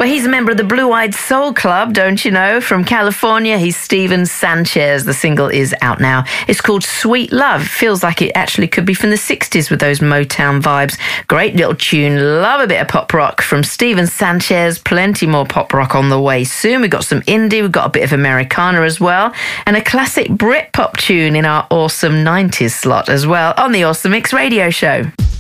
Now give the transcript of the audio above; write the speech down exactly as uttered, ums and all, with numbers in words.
Well, he's a member of the Blue Eyed Soul Club, don't you know? From California, he's Steven Sanchez. The single is out now. It's called Sweet Love. Feels like it actually could be from the sixties with those Motown vibes. Great little tune. Love a bit of pop rock from Steven Sanchez. Plenty more pop rock on the way soon. We've got some indie, we've got a bit of Americana as well, and a classic Brit pop tune in our awesome nineties slot as well on the Awesome Mix Radio Show.